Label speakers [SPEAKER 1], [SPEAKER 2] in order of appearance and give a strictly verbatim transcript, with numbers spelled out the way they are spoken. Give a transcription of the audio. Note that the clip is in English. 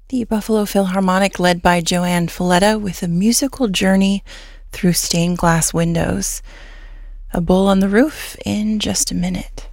[SPEAKER 1] The Buffalo Philharmonic, led by Joanne Falletta, with a musical journey through stained glass windows. A Bull on the Roof in just a minute.